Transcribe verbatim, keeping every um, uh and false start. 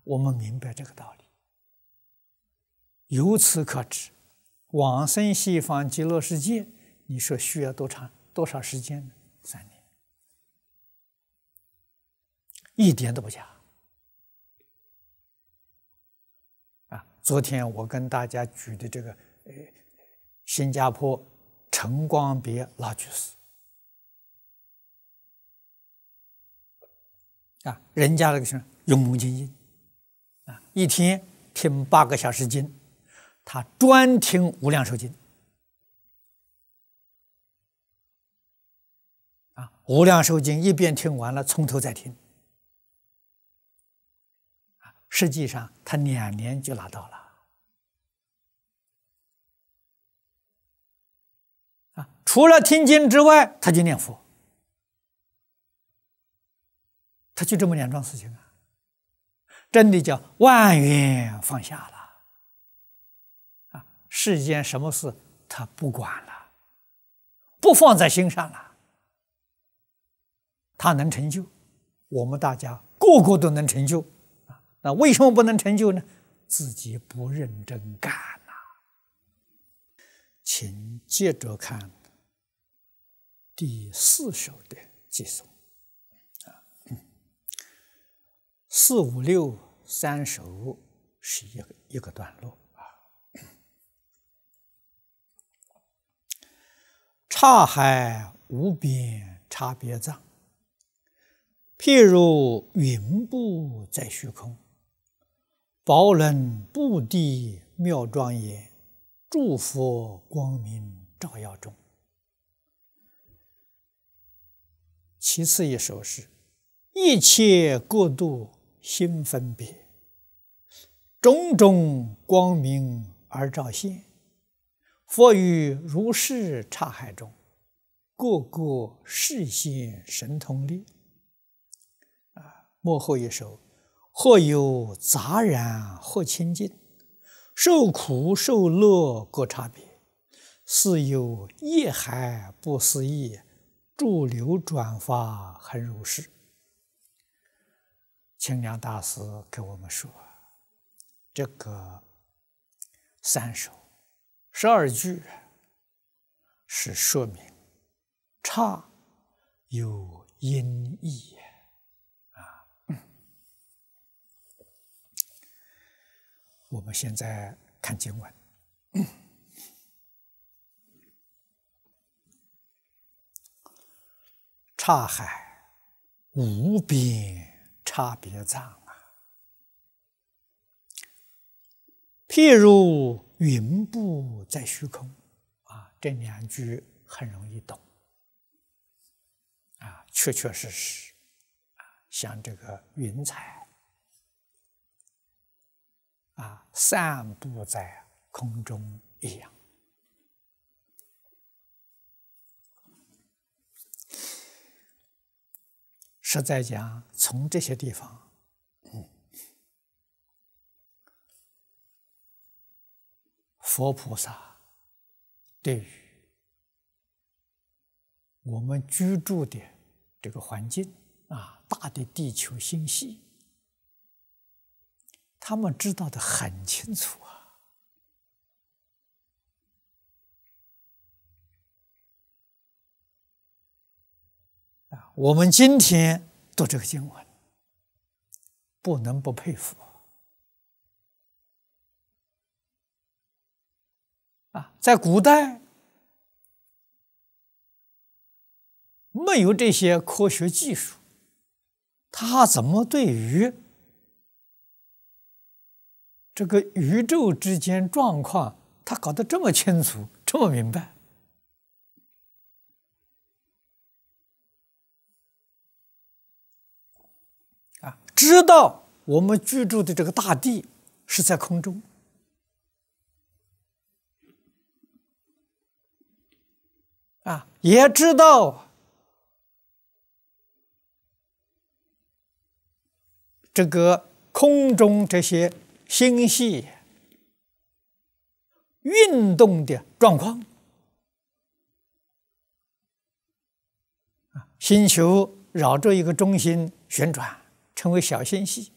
我们明白这个道理。由此可知，往生西方极乐世界，你说需要多长多少时间呢？三年，一点都不假。啊，昨天我跟大家举的这个，呃，新加坡陈光别老居士，啊，人家那个是勇猛精进，啊，一天听八个小时经，他专听无量寿经。啊，无量寿经一遍听完了，从头再听。啊，实际上他两年就拿到了。啊，除了听经之外，他就念佛，他就这么两桩事情啊，真的叫万缘放下了。啊，世间什么事他不管了，不放在心上了。他能成就，我们大家个个都能成就啊！那为什么不能成就呢？自己不认真干呐。请接着看第四首的偈颂啊，四五六三首是一个一个段落啊。刹海无边差别藏。譬如云布在虚空，宝轮布地妙庄严，诸佛光明照耀中。其次一首是一切国度心分别，种种光明而照现，佛于如是刹海中，个个示现神通力。末后一首，或有杂染，或清净，受苦受乐各差别，似有业海不思议，驻流转法恒如是。清凉大师给我们说，这个三首十二句是说明刹有因义。我们现在看经文，刹海无边差别藏啊，譬如云布在虚空啊，这两句很容易懂啊，确确实实啊，像这个云彩。啊，散布在空中一样。实在讲，从这些地方，嗯，佛菩萨对于我们居住的这个环境啊，大的地球星系。他们知道的很清楚啊！啊，我们今天读这个经文，不能不佩服啊！在古代没有这些科学技术，他怎么对于这个宇宙之间状况，他搞得这么清楚，这么明白啊！知道我们居住的这个大地是在空中啊，也知道这个空中这些星系运动的状况啊，星球绕着一个中心旋转，成为小星系，